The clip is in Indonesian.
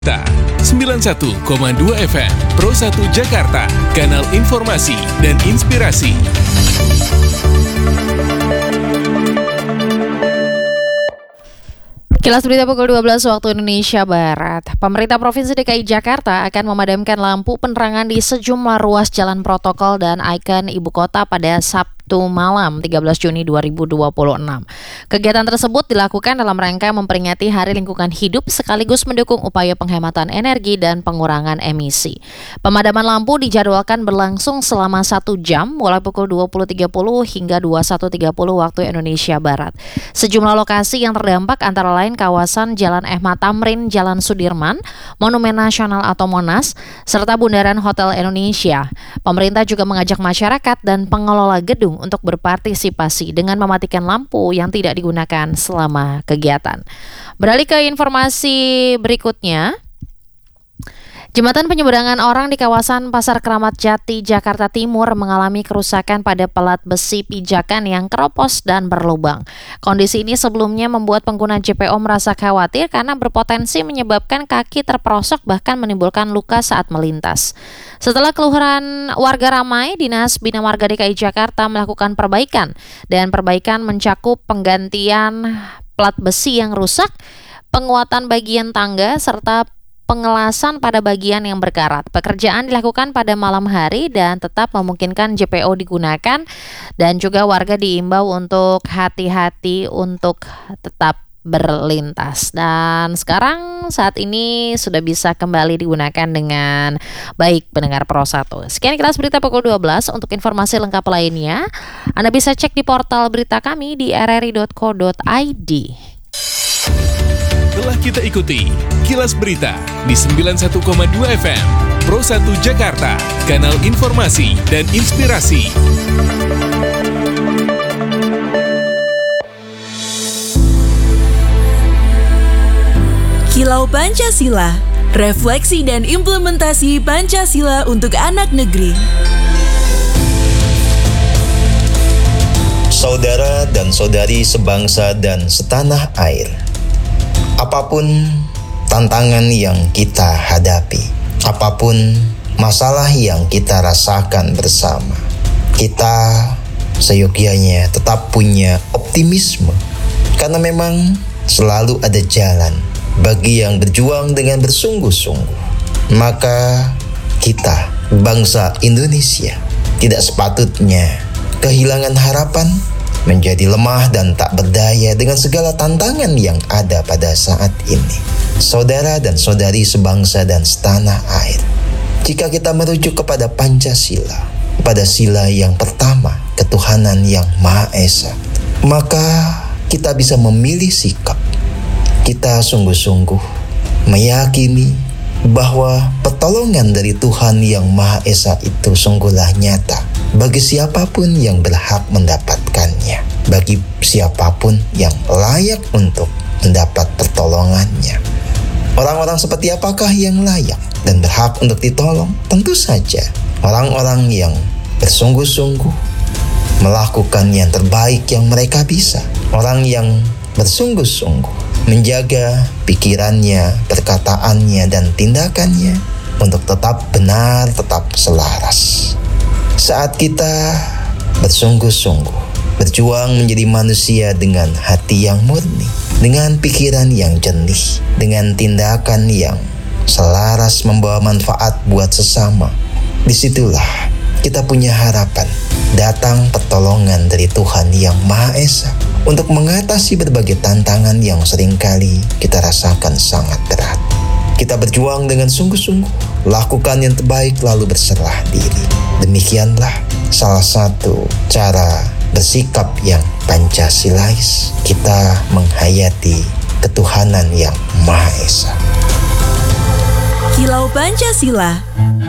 Ta 91,2 FM Pro 1 Jakarta, kanal informasi dan inspirasi. Kilas Berita pukul 12 waktu Indonesia Barat. Pemerintah Provinsi DKI Jakarta akan memadamkan lampu penerangan di sejumlah ruas jalan protokol dan ikon ibu kota pada Sabtu malam 13 Juni 2026. Kegiatan tersebut dilakukan dalam rangka memperingati Hari Lingkungan Hidup sekaligus mendukung upaya penghematan energi dan pengurangan emisi. Pemadaman lampu dijadwalkan berlangsung selama 1 jam mulai pukul 20.30 hingga 21.30 waktu Indonesia Barat. Sejumlah lokasi yang terdampak antara lain kawasan Jalan Ahmad Tamrin, Jalan Sudirman, Monumen Nasional atau Monas, serta Bundaran Hotel Indonesia. Pemerintah juga mengajak masyarakat dan pengelola gedung untuk berpartisipasi dengan mematikan lampu yang tidak digunakan selama kegiatan. Beralih ke informasi berikutnya. Jembatan penyeberangan orang di kawasan Pasar Keramat Jati, Jakarta Timur mengalami kerusakan pada pelat besi pijakan yang keropos dan berlubang. Kondisi ini sebelumnya membuat pengguna JPO merasa khawatir karena berpotensi menyebabkan kaki terperosok bahkan menimbulkan luka saat melintas. Setelah keluhan warga ramai, Dinas Bina Marga DKI Jakarta melakukan perbaikan, dan perbaikan mencakup penggantian plat besi yang rusak, penguatan bagian tangga, serta pengelasan pada bagian yang berkarat. Pekerjaan dilakukan pada malam hari dan tetap memungkinkan JPO digunakan, dan juga warga diimbau untuk hati-hati untuk tetap berlintas. Dan sekarang saat ini sudah bisa kembali digunakan dengan baik pendengar Pro 1. Sekian Kilas Berita pukul 12. Untuk informasi lengkap lainnya, Anda bisa cek di portal berita kami di rri.co.id. Telah kita ikuti Kilas Berita di 91,2 FM Pro 1 Jakarta, kanal informasi dan inspirasi. Kilau Pancasila, refleksi dan implementasi Pancasila untuk anak negeri. Saudara dan saudari sebangsa dan setanah air, apapun tantangan yang kita hadapi, apapun masalah yang kita rasakan bersama, kita seyogyanya tetap punya optimisme, karena memang selalu ada jalan bagi yang berjuang dengan bersungguh-sungguh. Maka kita, bangsa Indonesia, tidak sepatutnya kehilangan harapan, menjadi lemah dan tak berdaya dengan segala tantangan yang ada pada saat ini. Saudara dan saudari sebangsa dan setanah air, jika kita merujuk kepada Pancasila, pada sila yang pertama, ketuhanan yang Maha Esa, maka kita bisa memilih sikap. Kita sungguh-sungguh meyakini bahwa pertolongan dari Tuhan yang Maha Esa itu sungguhlah nyata bagi siapapun yang berhak mendapatkannya, bagi siapapun yang layak untuk mendapat pertolongannya. Orang-orang seperti apakah yang layak dan berhak untuk ditolong? Tentu saja orang-orang yang bersungguh-sungguh melakukan yang terbaik yang mereka bisa. Orang yang bersungguh-sungguh menjaga pikirannya, perkataannya, dan tindakannya untuk tetap benar, tetap selaras. Saat kita bersungguh-sungguh berjuang menjadi manusia dengan hati yang murni, dengan pikiran yang jernih, dengan tindakan yang selaras membawa manfaat buat sesama, disitulah kita punya harapan datang pertolongan dari Tuhan yang Maha Esa untuk mengatasi berbagai tantangan yang seringkali kita rasakan sangat berat. Kita berjuang dengan sungguh-sungguh, lakukan yang terbaik lalu berserah diri. Demikianlah salah satu cara bersikap yang Pancasilais, kita menghayati ketuhanan yang Maha Esa. Kilau Pancasila,